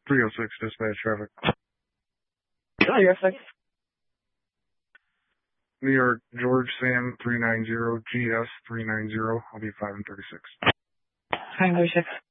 306 dispatch traffic. Oh, you're fine. New York, George Sam 390, GS 390. I'll be 5 and 36. 5 and 36.